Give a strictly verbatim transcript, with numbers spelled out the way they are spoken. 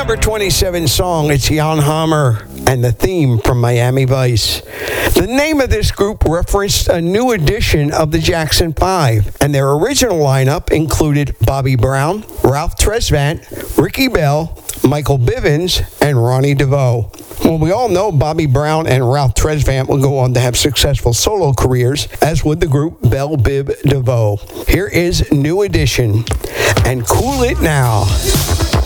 number twenty-seven song. It's Jan Hammer and the theme from Miami Vice. The name of this group referenced a new edition of the Jackson Five, and their original lineup included Bobby Brown, Ralph Tresvant, Ricky Bell, Michael Bivins, and Ronnie DeVoe. Well, we all know Bobby Brown and Ralph Tresvant will go on to have successful solo careers, as would the group Bell Biv DeVoe. Here is New Edition and Cool It Now.